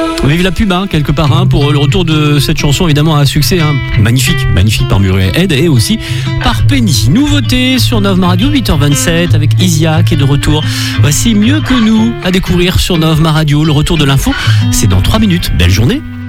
Vive la pub, quelque part, pour le retour de cette chanson, évidemment, à succès, magnifique par Muriel et aussi par Penny. Nouveauté sur Novma Radio, 8h27, avec Isia qui est de retour. Voici Mieux que nous à découvrir sur Novma Radio. Le retour de l'info, c'est dans 3 minutes. Belle journée.